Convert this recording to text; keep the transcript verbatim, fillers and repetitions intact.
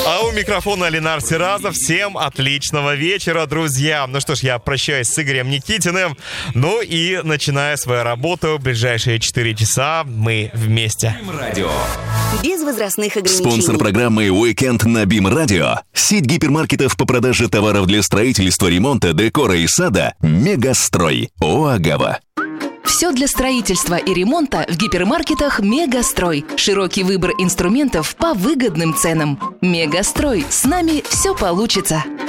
А у микрофона Ленар Сиразов. Всем отличного вечера, друзья. Ну что ж, я прощаюсь с Игорем Никитиным. Ну и начиная свою работу, в ближайшие четыре часа мы вместе. Радио. Без возрастных ограничений. Спонсор программы «Уикенд» на Бим Радио. Сеть гипермаркетов по продаже товаров для строительства, ремонта, декора и сада «Мегастрой». ООО «Агава». Все для строительства и ремонта в гипермаркетах «Мегастрой». Широкий выбор инструментов по выгодным ценам. «Мегастрой». С нами все получится.